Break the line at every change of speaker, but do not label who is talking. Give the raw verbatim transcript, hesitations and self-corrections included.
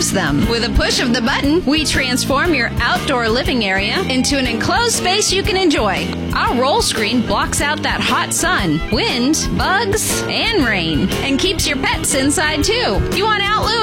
use them. With a push of the button, we transform your outdoor living area into an enclosed space you can enjoy. Our roll screen blocks out that hot sun, wind, bugs, and rain, and keeps your pets inside too. You want out, Louie?